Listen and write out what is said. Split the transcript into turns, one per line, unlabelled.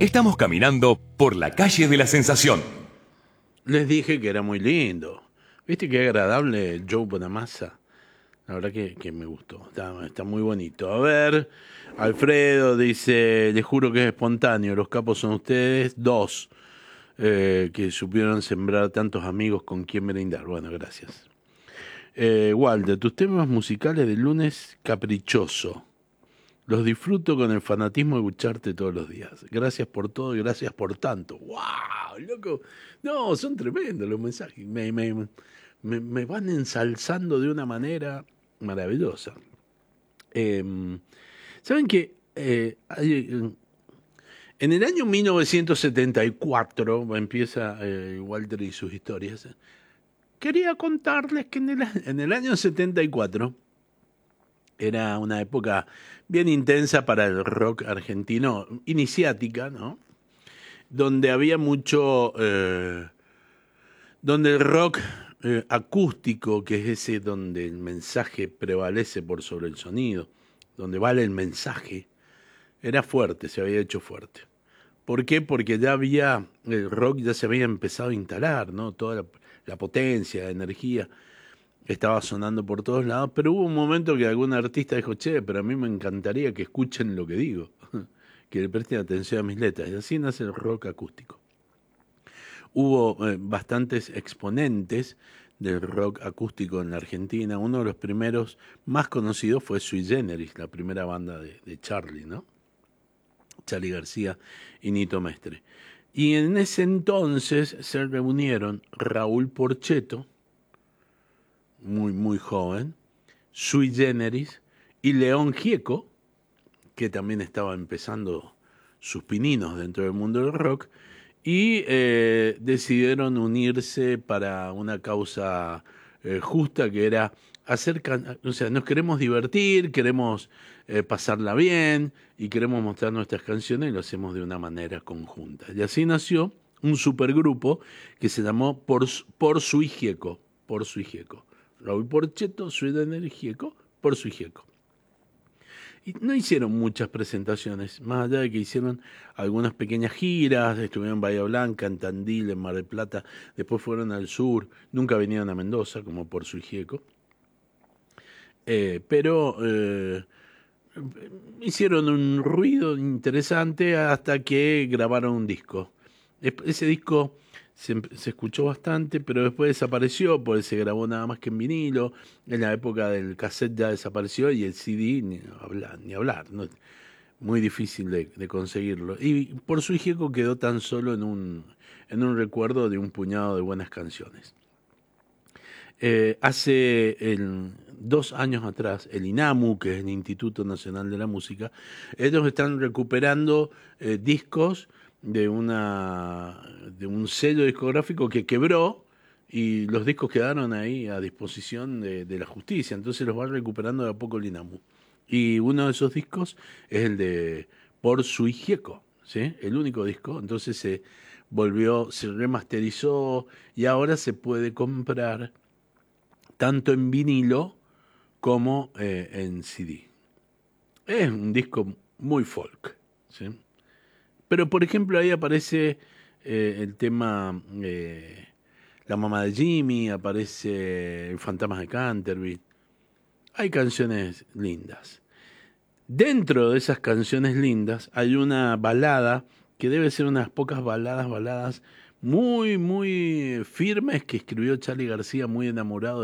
Estamos caminando por la calle de la Sensación.
Les dije que era muy lindo. ¿Viste qué agradable el Joe Bonamassa? La verdad que me gustó. Está muy bonito. A ver, Alfredo dice, les juro que es espontáneo. Los capos son ustedes. Dos, que supieron sembrar tantos amigos con quien brindar. Bueno, gracias. Walter, tus temas musicales del lunes, caprichoso. Los disfruto con el fanatismo de escucharte todos los días. Gracias por todo y gracias por tanto. ¡Wow! Loco. No, son tremendos los mensajes. Me van ensalzando de una manera maravillosa. ¿Saben qué? En el año 1974 empieza Walter y sus historias. Quería contarles que en el año 74 era una época bien intensa para el rock argentino, iniciática, ¿no? Donde había mucho, donde el rock acústico, que es ese donde el mensaje prevalece por sobre el sonido, donde vale el mensaje, era fuerte, se había hecho fuerte. ¿Por qué? Porque el rock ya se había empezado a instalar, ¿no? Toda la potencia, la energía estaba sonando por todos lados, pero hubo un momento que algún artista dijo, che, pero a mí me encantaría que escuchen lo que digo, que le presten atención a mis letras, y así nace el rock acústico. Hubo bastantes exponentes del rock acústico en la Argentina. Uno de los primeros más conocidos fue Sui Generis, la primera banda de Charly, ¿no? Charly García y Nito Mestre. Y en ese entonces se reunieron Raúl Porchetto, muy joven, Sui Generis y León Gieco, que también estaba empezando sus pininos dentro del mundo del rock, y decidieron unirse para una causa justa, que era o sea, nos queremos divertir, queremos pasarla bien y queremos mostrar nuestras canciones y lo hacemos de una manera conjunta. Y así nació un supergrupo que se llamó Por Sui Gieco, Por Sui Gieco. Raúl Porchetto, Sui Generis, Gieco, Por Sui Gieco. Y no hicieron muchas presentaciones, más allá de que hicieron algunas pequeñas giras, estuvieron en Bahía Blanca, en Tandil, en Mar del Plata, después fueron al sur, nunca vinieron a Mendoza, como Por Sui Gieco. Pero hicieron un ruido interesante hasta que grabaron un disco. Ese disco se escuchó bastante, pero después desapareció, porque se grabó nada más que en vinilo. En la época del cassette ya desapareció y el CD ni hablar, ¿no? Muy difícil de conseguirlo. Y Por Sui Gieco quedó tan solo en un recuerdo de un puñado de buenas canciones. Hace 2 años atrás, el INAMU, que es el Instituto Nacional de la Música, ellos están recuperando discos de un sello discográfico que quebró y los discos quedaron ahí a disposición de la justicia, entonces los va recuperando de a poco el INAMU. Y uno de esos discos es el de Por Sui Gieco, ¿sí? El único disco, entonces se remasterizó y ahora se puede comprar tanto en vinilo como en CD. Es un disco muy folk, ¿sí? Pero, por ejemplo, ahí aparece el tema La mamá de Jimmy, aparece El fantasma de Canterbury. Hay canciones lindas. Dentro de esas canciones lindas hay una balada que debe ser unas pocas baladas muy firmes que escribió Charly García, muy enamorado